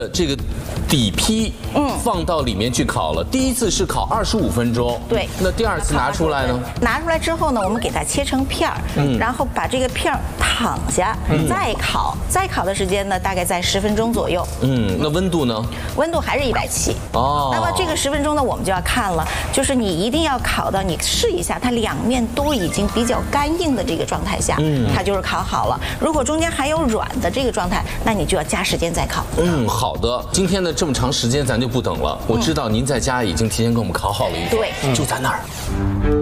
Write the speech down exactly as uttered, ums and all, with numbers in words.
呃，这个底坯，嗯，放到里面去烤了。第一次是烤二十五分钟， 对。 那第二次拿出来呢？ 拿出来之后呢，我们给它切成片儿，嗯，然后把这个片儿躺下，嗯、再烤，再烤的时间呢，大概在十分钟左右。 嗯，那温度呢？ 温度还是一百七。哦。那么这个十分钟呢，我们就要看了，就是你一定要烤到你试一下，它两面都已经比较干硬的这个状态下，嗯，它就是烤好了。如果中间还有软的这个状态，那你就要加时间再烤。 嗯，好的。今天呢这么长时间咱就不等了，我知道您在家已经提前给我们烤好了一份， 对， 就在那儿。